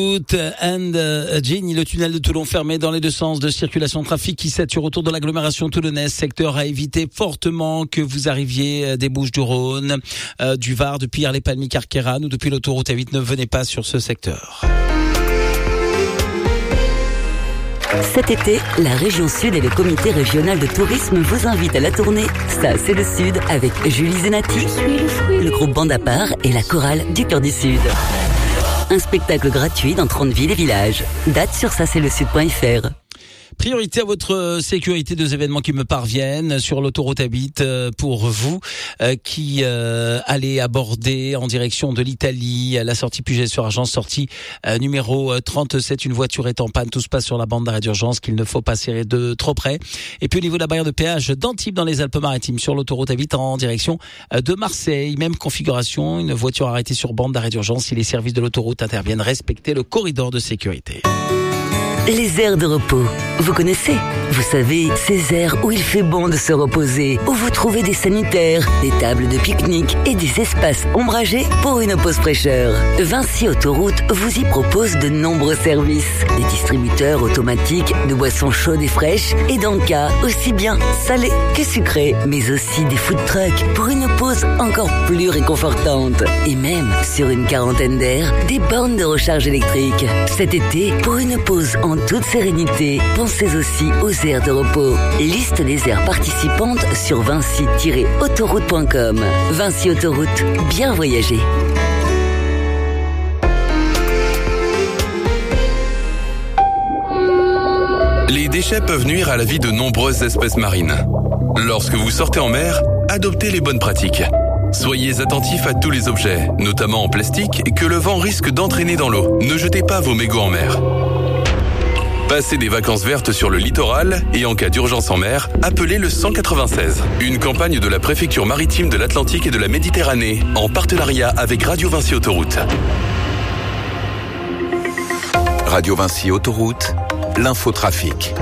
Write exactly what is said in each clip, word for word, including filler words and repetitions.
And uh, Jenny, le tunnel de Toulon fermé dans les deux sens de circulation, trafic qui sature autour de l'agglomération toulonnaise, secteur à éviter fortement que vous arriviez des Bouches-du-Rhône, euh, du Var, depuis Arles-les-Palmiers, Carqueiranne ou depuis l'autoroute A huit, ne venez pas sur ce secteur. Cet été, la région Sud et le comité régional de tourisme vous invitent à la tournée Ça c'est le Sud avec Julie Zenati, le, le groupe Bande à part et la chorale du Cœur du Sud. Un spectacle gratuit dans trente villes et villages. Date sur ça c'est le sud point f r. Priorité à votre sécurité, deux événements qui me parviennent sur l'autoroute A huit pour vous euh, qui euh, allez aborder en direction de l'Italie, la sortie Puget-sur-Argens, sortie euh, numéro trente-sept. Une voiture est en panne, tout se passe sur la bande d'arrêt d'urgence qu'il ne faut pas serrer de trop près. Et puis au niveau de la barrière de péage d'Antibes dans les Alpes-Maritimes sur l'autoroute A huit en direction de Marseille, même configuration, une voiture arrêtée sur bande d'arrêt d'urgence. Si les services de l'autoroute interviennent, respectez le corridor de sécurité. Les aires de repos, vous connaissez? Vous savez, ces aires où il fait bon de se reposer, où vous trouvez des sanitaires, des tables de pique-nique et des espaces ombragés pour une pause fraîcheur. Vinci Autoroute vous y propose de nombreux services. Des distributeurs automatiques de boissons chaudes et fraîches et d'encas aussi bien salées que sucrées, mais aussi des food trucks pour une pause encore plus réconfortante. Et même, sur une quarantaine d'aires, des bornes de recharge électrique. Cet été, pour une pause en En toute sérénité, pensez aussi aux aires de repos. Liste des aires participantes sur vinci tiret autoroute point com. Vinci Autoroute, bien voyager. Les déchets peuvent nuire à la vie de nombreuses espèces marines. Lorsque vous sortez en mer, adoptez les bonnes pratiques. Soyez attentifs à tous les objets, notamment en plastique, que le vent risque d'entraîner dans l'eau. Ne jetez pas vos mégots en mer. Passez des vacances vertes sur le littoral et en cas d'urgence en mer, appelez le cent quatre-vingt-seize. Une campagne de la préfecture maritime de l'Atlantique et de la Méditerranée en partenariat avec Radio Vinci Autoroute. Radio Vinci Autoroute, l'infotrafic.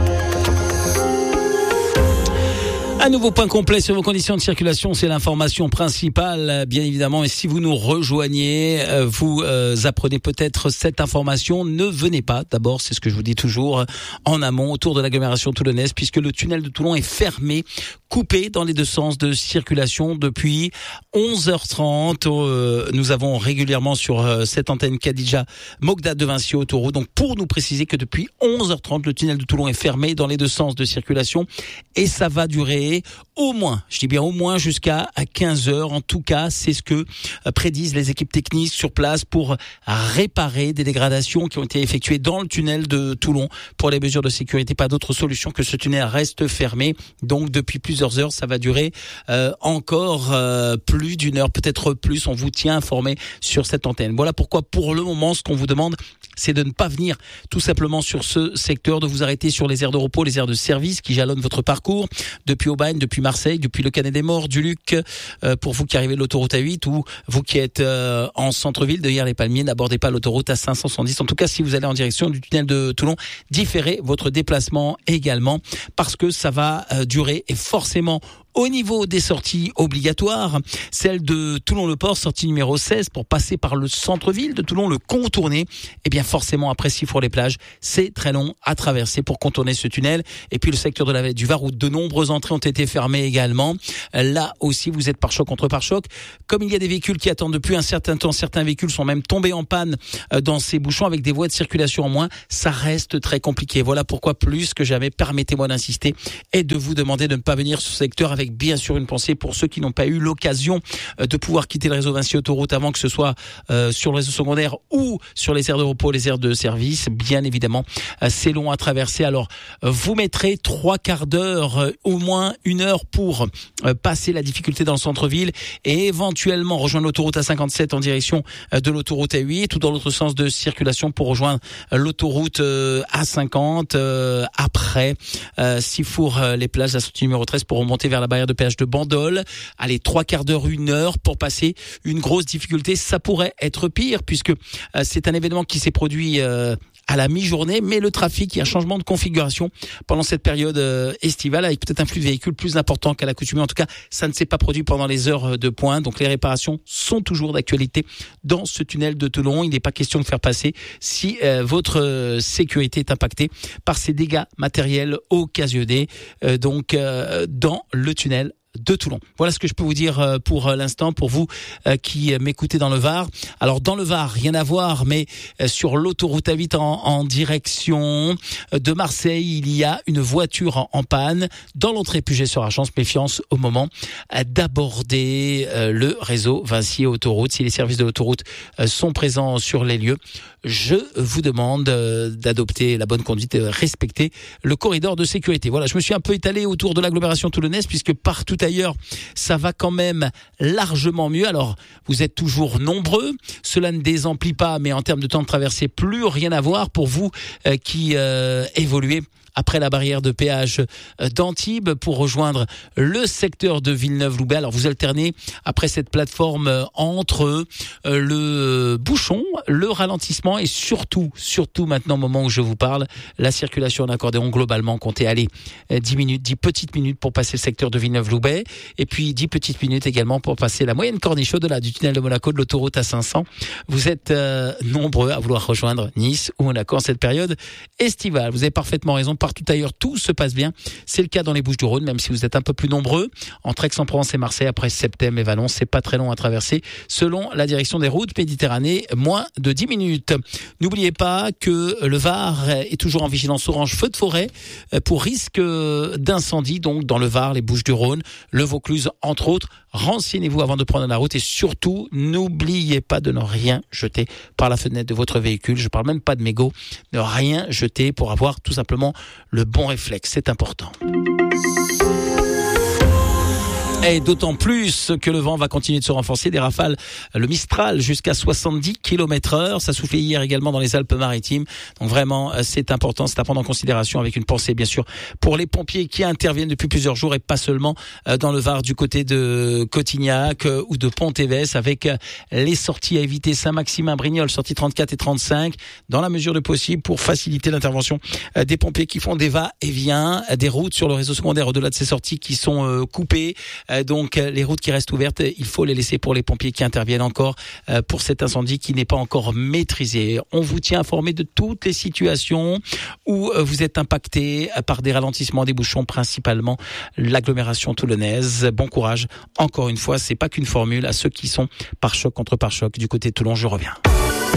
Un nouveau point complet sur vos conditions de circulation, c'est l'information principale, bien évidemment. Et si vous nous rejoignez, vous euh, apprenez peut-être cette information. Ne venez pas, d'abord, c'est ce que je vous dis toujours, en amont, autour de l'agglomération toulonnaise, puisque le tunnel de Toulon est fermé, coupé dans les deux sens de circulation depuis onze heures trente. Euh, nous avons régulièrement sur euh, cette antenne Khadija Mogda de Vinci Autoroute. Donc, pour nous préciser que depuis onze heures trente, le tunnel de Toulon est fermé dans les deux sens de circulation et ça va durer au moins, je dis bien au moins jusqu'à quinze heures. En tout cas, c'est ce que prédisent les équipes techniques sur place pour réparer des dégradations qui ont été effectuées dans le tunnel de Toulon. Pour les mesures de sécurité, pas d'autre solution que ce tunnel reste fermé. Donc, depuis plusieurs heures, ça va durer euh, encore euh, plus d'une heure, peut-être plus. On vous tient informé sur cette antenne. Voilà pourquoi, pour le moment, ce qu'on vous demande, c'est de ne pas venir tout simplement sur ce secteur, de vous arrêter sur les aires de repos, les aires de service qui jalonnent votre parcours depuis Aubagne, depuis Marseille, depuis le Canet des Morts, du Luc, euh, pour vous qui arrivez de l'autoroute A huit ou vous qui êtes euh, en centre-ville de Arles-les-Palmiers, n'abordez pas l'autoroute A cinq cent soixante-dix. En tout cas, si vous allez en direction du tunnel de Toulon, différez votre déplacement également parce que ça va euh, durer et forcément au niveau des sorties obligatoires, celle de Toulon-le-Port, sortie numéro seize, pour passer par le centre-ville de Toulon, le contourner, et bien forcément après Sifour-les-Plages, c'est très long à traverser pour contourner ce tunnel. Et puis le secteur de la Vallée du Var où de nombreuses entrées ont été fermées également. Là aussi, vous êtes pare-choc contre pare-choc. Comme il y a des véhicules qui attendent depuis un certain temps, certains véhicules sont même tombés en panne dans ces bouchons avec des voies de circulation en moins, ça reste très compliqué. Voilà pourquoi plus que jamais, permettez-moi d'insister et de vous demander de ne pas venir sur ce secteur, avec bien sûr une pensée pour ceux qui n'ont pas eu l'occasion de pouvoir quitter le réseau Vinci Autoroute avant que ce soit euh, sur le réseau secondaire ou sur les aires de repos, les aires de service. Bien évidemment, euh, c'est long à traverser. Alors, euh, vous mettrez trois quarts d'heure, euh, au moins une heure pour euh, passer la difficulté dans le centre-ville et éventuellement rejoindre l'autoroute A cinquante-sept en direction euh, de l'autoroute A huit ou dans l'autre sens de circulation pour rejoindre euh, l'autoroute euh, A cinquante euh, après euh, Sifour-les-Plages, la sortie numéro treize pour remonter vers la barrière de péage de Bandol. Allez, trois quarts d'heure, une heure pour passer une grosse difficulté. Ça pourrait être pire puisque euh, c'est un événement qui s'est produit euh, à la mi-journée, mais le trafic, il y a un changement de configuration pendant cette période euh, estivale, avec peut-être un flux de véhicules plus important qu'à l'accoutumée. En tout cas, ça ne s'est pas produit pendant les heures de pointe, donc les réparations sont toujours d'actualité dans ce tunnel de Toulon. Il n'est pas question de faire passer si euh, votre euh, sécurité est impactée par ces dégâts matériels occasionnés euh, donc euh, dans le tunnel de Toulon. Voilà ce que je peux vous dire pour l'instant, pour vous qui m'écoutez dans le Var. Alors dans le Var, rien à voir, mais sur l'autoroute A huit en, en direction de Marseille, il y a une voiture en, en panne dans l'entrée Puget-sur-Archamps. Méfiance au moment d'aborder le réseau Vinci Autoroute. Si les services de l'autoroute sont présents sur les lieux, je vous demande d'adopter la bonne conduite et de respecter le corridor de sécurité. Voilà, je me suis un peu étalé autour de l'agglomération toulonnaise puisque partout ailleurs, ça va quand même largement mieux. Alors, vous êtes toujours nombreux, cela ne désemplit pas, mais en termes de temps de traversée, plus rien à voir pour vous euh, qui euh, évoluez après la barrière de péage d'Antibes pour rejoindre le secteur de Villeneuve-Loubet. Alors vous alternez après cette plateforme entre le bouchon, le ralentissement et surtout, surtout maintenant au moment où je vous parle, la circulation en accordéon globalement comptez aller dix minutes, dix petites minutes pour passer le secteur de Villeneuve-Loubet et puis dix petites minutes également pour passer la moyenne corniche au-delà du tunnel de Monaco de l'autoroute A cinq cents. Vous êtes euh, nombreux à vouloir rejoindre Nice ou Monaco en cette période estivale. Vous avez parfaitement raison. Partout ailleurs, tout se passe bien. C'est le cas dans les Bouches-du-Rhône, même si vous êtes un peu plus nombreux. Entre Aix-en-Provence et Marseille, après Septem et Valence, c'est pas très long à traverser. Selon la direction des routes Méditerranée, moins de dix minutes. N'oubliez pas que le Var est toujours en vigilance orange feu de forêt pour risque d'incendie. Donc, dans le Var, les Bouches-du-Rhône, le Vaucluse, entre autres. Renseignez-vous avant de prendre la route et surtout, n'oubliez pas de ne rien jeter par la fenêtre de votre véhicule. Je parle même pas de mégots. Ne rien jeter pour avoir tout simplement le bon réflexe. C'est important. Et d'autant plus que le vent va continuer de se renforcer, des rafales, le Mistral jusqu'à soixante-dix kilomètres heure. Ça soufflait hier également dans les Alpes-Maritimes. Donc vraiment, c'est important, c'est à prendre en considération avec une pensée bien sûr pour les pompiers qui interviennent depuis plusieurs jours et pas seulement dans le Var du côté de Cotignac ou de Pont-Évès avec les sorties à éviter Saint-Maximin, Brignoles, sorties trente-quatre et trente-cinq dans la mesure du possible pour faciliter l'intervention des pompiers qui font des va-et-vient, des routes sur le réseau secondaire au-delà de ces sorties qui sont coupées. Donc les routes qui restent ouvertes, il faut les laisser pour les pompiers qui interviennent encore pour cet incendie qui n'est pas encore maîtrisé. On vous tient informé de toutes les situations où vous êtes impacté par des ralentissements, des bouchons, principalement l'agglomération toulonnaise. Bon courage. Encore une fois, c'est pas qu'une formule à ceux qui sont par choc contre par choc du côté de Toulon. Je reviens.